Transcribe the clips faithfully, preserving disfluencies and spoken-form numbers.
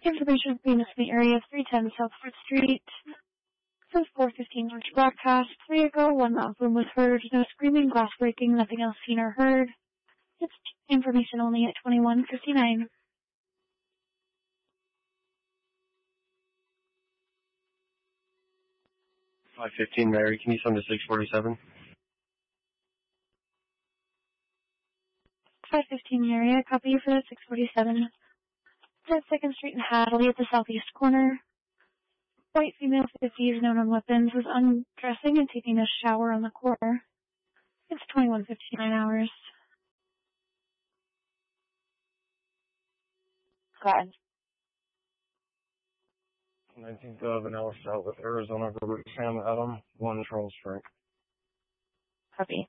Information famous in the area of three ten South fourth Street. Since four fifteen George broadcast, three ago, one mouth boom was heard. No screaming, glass breaking, nothing else seen or heard. It's information only at twenty-one fifty-nine. five fifteen Mary, can you send to six forty-seven? five fifteen Mary, I copy you for that six forty-seven. ten second Street in Hadley at the southeast corner. White female fifties known on weapons was undressing and taking a shower on the corner. It's twenty-one fifty-nine hours. Scotland. nineteenth of an hour south with Arizona Robert Sam Adam, one Charles Frank. Copy.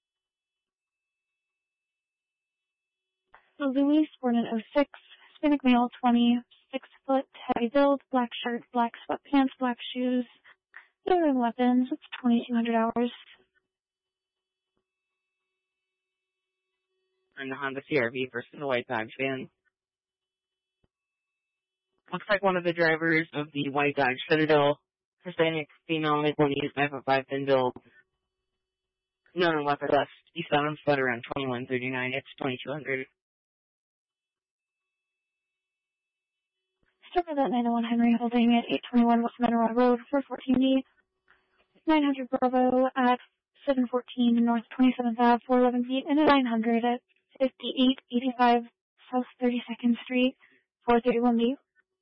Louis, born in oh six, Hispanic male, twenty, six foot, heavy build, black shirt, black sweatpants, black shoes, known on weapons. It's twenty-two hundred hours. And the Honda C R V versus the white Dodge van. Looks like one of the drivers of the white Dodge Citadel, Hispanic female, mid twenties, five foot five, thin build, known on weapon left, eastbound split around twenty-one thirty-nine. It's twenty-two hundred. Start for that nine oh one Henry holding at eight twenty-one West Monroe Road, four fourteen D, nine hundred Bravo at seven fourteen North twenty-seventh Ave, four eleven feet, and at nine hundred at fifty-eight eighty-five South thirty-second Street, four thirty-one B.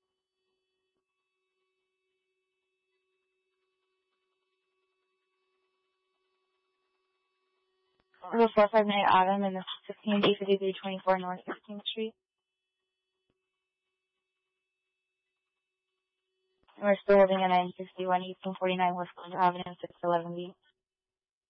Little four five nine Autumn in the fifteen D fifty-three twenty-four North fifteenth Street. We're still holding at nine sixty-one eighteen forty-nine West Avenue, six eleven B.